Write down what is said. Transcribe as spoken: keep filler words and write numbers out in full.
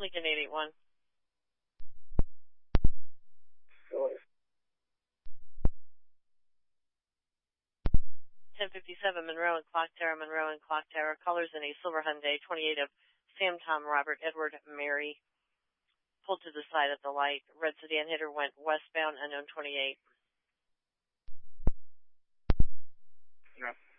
Lincoln eight eight one. Sure. ten fifty-seven, Monroe and Clock Tower, Monroe and Clock Tower. Colors in a silver Hyundai, twenty-eight of Sam, Tom, Robert, Edward, Mary. Pulled to the side of the light. Red sedan hitter went westbound, unknown twenty-eight. Yeah.